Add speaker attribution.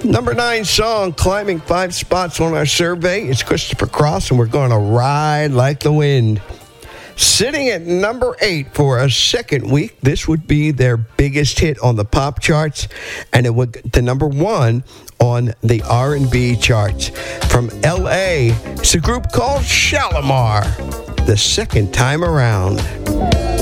Speaker 1: Number 9 song, climbing 5 spots on our survey. It's Christopher Cross, and we're going to ride like the wind. Sitting at number 8 for a second week, this would be their biggest hit on the pop charts, and it would the number 1 on the R&B charts. From L.A., it's a group called Shalimar, The Second Time Around.